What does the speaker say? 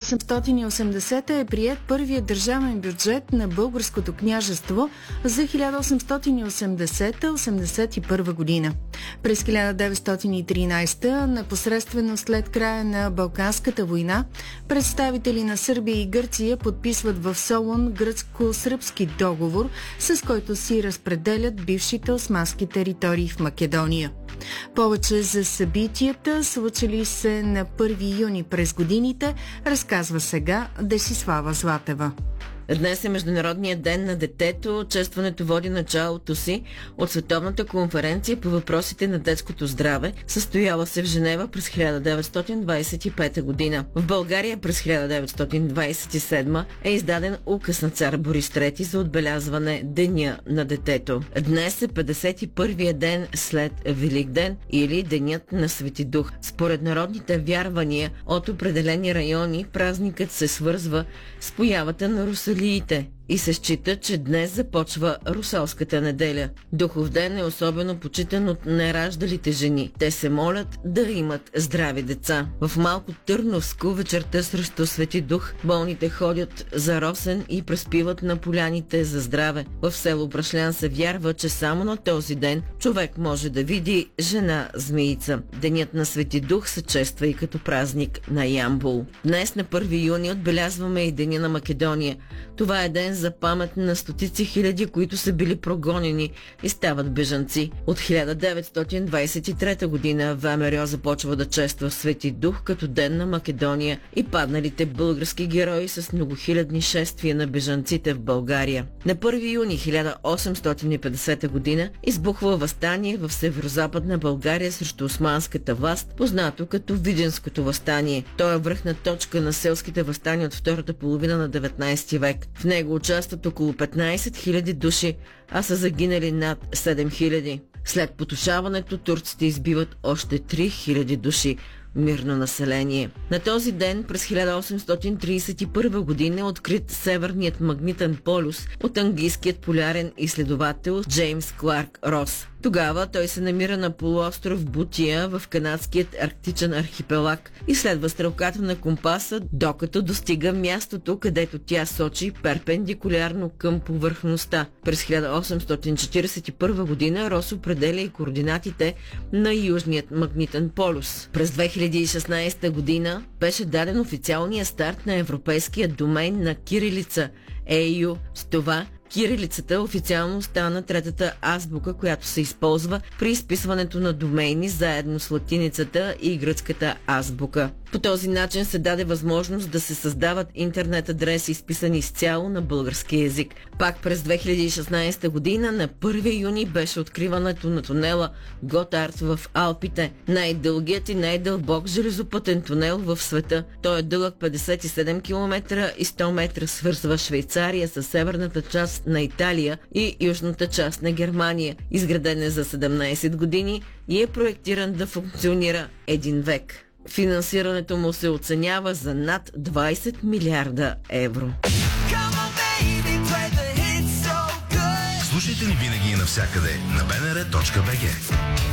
1880 е приет първият държавен бюджет на Българското княжество за 1880-81 година. През 1913, непосредствено след края на Балканската война, представители на Сърбия и Гърция подписват в Солун гръцко-сръбски договор, с който си разпределят бившите османски територии в Македония. Повече за събитията, случили се на 1 юни през годините, разказва сега Десислава Златева. Днес е Международният ден на детето. Честването води началото си от Световната конференция по въпросите на детското здраве, състояла се в Женева през 1925 година. В България през 1927 е издаден указ на цар Борис III за отбелязване Деня на детето. Днес е 51-я ден след Великден или Денят на Свети Дух. Според народните вярвания от определени райони празникът се свързва с появата на русалиите и се счита, че днес започва Русалската неделя. Духов ден е особено почитан от нераждалите жени. Те се молят да имат здрави деца. В Малко Търновско вечерта срещу Свети Дух болните ходят за росен и преспиват на поляните за здраве. В село Брашлян се вярва, че само на този ден човек може да види жена змиица. Денят на Свети Дух се чества и като празник на Ямбол. Днес на 1 юни отбелязваме и Деня на Македония. Това е ден за памет на стотици хиляди, които са били прогонени и стават бежанци. От 1923 година ВМРО започва да чества Свети Дух като Ден на Македония и падналите български герои с многохилядни шествия на бежанците в България. На 1 юни 1850 година избухва въстание в северозападна България срещу османската власт, познато като Виденското въстание. То е връхна точка на селските въстания от втората половина на 19 век. В него участват около 15 000 души, а са загинали над 7 000. След потушаването турците избиват още 3000 души мирно население. На този ден през 1831 година е открит Северният магнитен полюс от английският полярен изследовател Джеймс Кларк Рос. Тогава той се намира на полуостров Бутия в канадският арктичен архипелаг и следва стрелката на компаса, докато достига мястото, където тя сочи перпендикулярно към повърхността. През 1841 година Рос определя и координатите на Южният магнитен полюс. През 2016 година беше даден официалния старт на европейския домейн на кирилица EU. С това кирилицата официално стана третата азбука, която се използва при изписването на домейни заедно с латиницата и гръцката азбука. По този начин се даде възможност да се създават интернет адреси, изписани изцяло на български език. Пак през 2016 година на 1 юни беше откриването на тунела Готард в Алпите. Най-дългият и най-дълбок железопътен тунел в света. Той е дълъг 57 км и 100 метра, свързва Швейцария с северната част на Италия и южната част на Германия. Изграден е за 17 години и е проектиран да функционира 1 век. Финансирането му се оценява за над 20 милиарда евро. Слушайте ни винаги и навсякъде на bnr.bg.